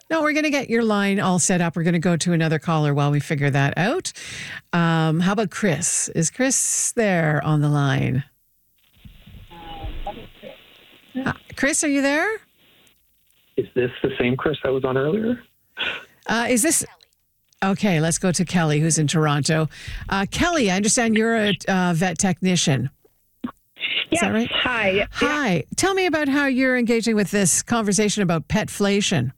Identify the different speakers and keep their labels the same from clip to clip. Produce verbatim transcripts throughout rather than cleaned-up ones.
Speaker 1: No, we're going to get your line all set up. We're going to go to another caller while we figure that out. Um, how about Chris? Is Chris there on the line? Uh, Chris, are you there?
Speaker 2: Is this the same Chris that was on earlier?
Speaker 1: Uh, is this... Okay, let's go to Kelly, who's in Toronto. Uh, Kelly, I understand you're a uh, vet technician. Is
Speaker 3: yes,
Speaker 1: that right?
Speaker 3: Hi.
Speaker 1: Hi. Yeah. Tell me about how you're engaging with this conversation about petflation.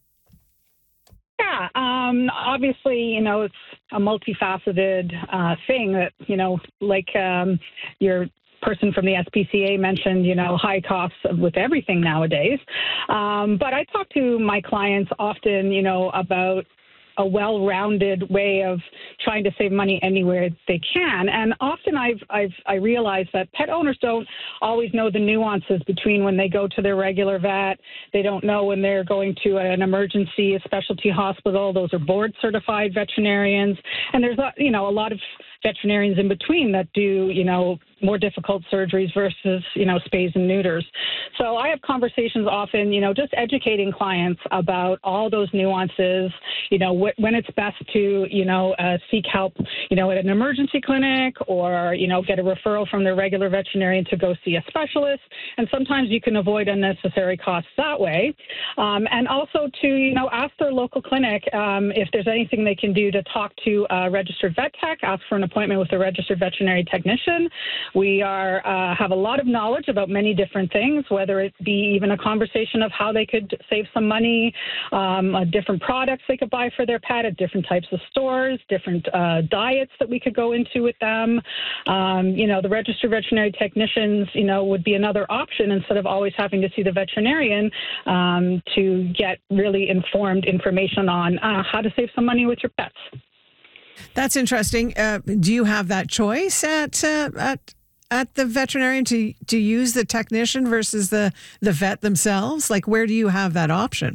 Speaker 3: Yeah, um, obviously, you know, it's a multifaceted uh, thing that, you know, like um, your person from the S P C A mentioned, you know, high costs with everything nowadays. Um, but I talk to my clients often, you know, about a well-rounded way of trying to save money anywhere they can. And often I've, I've, I realize that pet owners don't always know the nuances between when they go to their regular vet. They don't know when they're going to an emergency, a specialty hospital. Those are board-certified veterinarians. And there's, a, you know, a lot of veterinarians in between that do, you know, more difficult surgeries versus, you know, spays and neuters. So I have conversations often, you know, just educating clients about all those nuances, you know, wh- when it's best to, you know, uh, seek help, you know, at an emergency clinic or, you know, get a referral from their regular veterinarian to go see a specialist. And sometimes you can avoid unnecessary costs that way. Um, and also to, you know, ask their local clinic um, if there's anything they can do to talk to a registered vet tech, ask for an appointment with a registered veterinary technician. We are uh, have a lot of knowledge about many different things, whether it be even a conversation of how they could save some money, um, uh, different products they could buy for their pet at different types of stores, different uh, diets that we could go into with them. Um, you know, the registered veterinary technicians, you know, would be another option instead of always having to see the veterinarian um, to get really informed information on uh, how to save some money with your pets.
Speaker 1: That's interesting. Uh, do you have that choice at uh, at at the veterinarian to to use the technician versus the the vet themselves? Like, where do you have that option?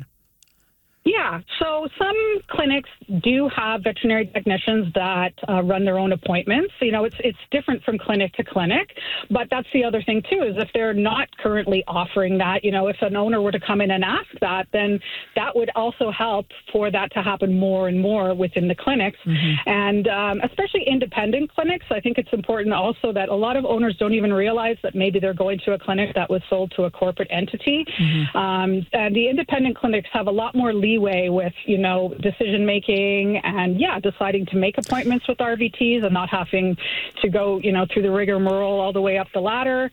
Speaker 3: Yeah, so some clinics do have veterinary technicians that uh, run their own appointments. You know, it's it's different from clinic to clinic, but that's the other thing too, is if they're not currently offering that, you know, if an owner were to come in and ask that, then that would also help for that to happen more and more within the clinics. Mm-hmm. And um, especially independent clinics, I think it's important also that a lot of owners don't even realize that maybe they're going to a clinic that was sold to a corporate entity. Mm-hmm. Um, and the independent clinics have a lot more leeway way with, you know, decision making and, yeah, deciding to make appointments with R V Ts and not having to go, you know, through the rigmarole all the way up the ladder.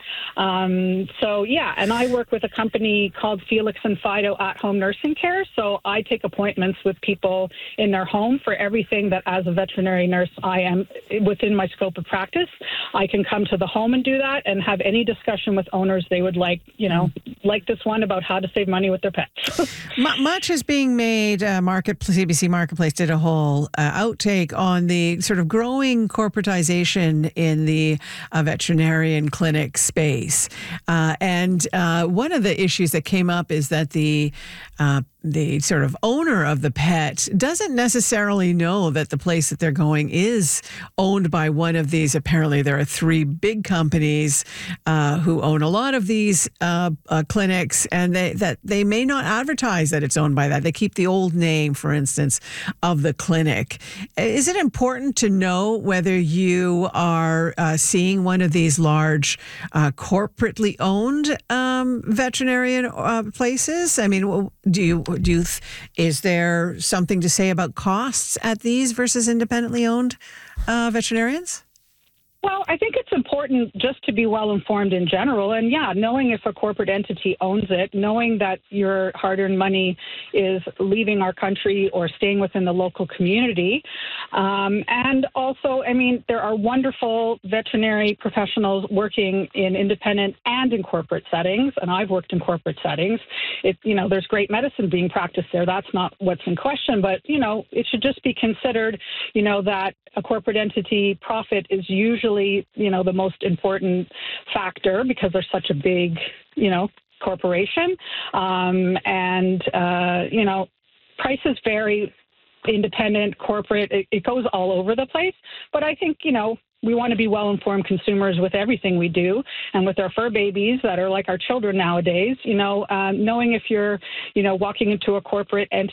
Speaker 3: Um, so, yeah, and I work with a company called Felix and Fido at-home nursing care. So I take appointments with people in their home for everything that as a veterinary nurse I am within my scope of practice. I can come to the home and do that and have any discussion with owners they would like, you know, like this one about how to save money with their pets.
Speaker 1: Much is being made. Uh, Market C B C Marketplace did a whole uh, outtake on the sort of growing corporatization in the uh, veterinarian clinic space, uh, and uh, one of the issues that came up is that the uh, the sort of owner of the pet doesn't necessarily know that the place that they're going is owned by one of these. Apparently, there are three big companies uh, who own a lot of these uh, uh, clinics, and they that they may not advertise that it's owned by that. They keep the old name, for instance, of the clinic. Is it important to know whether you are uh, seeing one of these large uh, corporately owned um, veterinarian uh, places? I mean, do you do you, is there something to say about costs at these versus independently owned uh, veterinarians?
Speaker 3: Well, I think it's important just to be well informed in general. And yeah, knowing if a corporate entity owns it, knowing that your hard-earned money is leaving our country or staying within the local community. Um, and also, I mean, there are wonderful veterinary professionals working in independent and in corporate settings. And I've worked in corporate settings. It, you know, there's great medicine being practiced there. That's not what's in question. But, you know, it should just be considered, you know, that a corporate entity profit is usually you know, the most important factor because they're such a big, you know, corporation. Um, and, uh, you know, prices vary, independent, corporate, it, it goes all over the place. But I think, you know, we want to be well-informed consumers with everything we do. And with our fur babies that are like our children nowadays, you know, um, knowing if you're, you know, walking into a corporate entity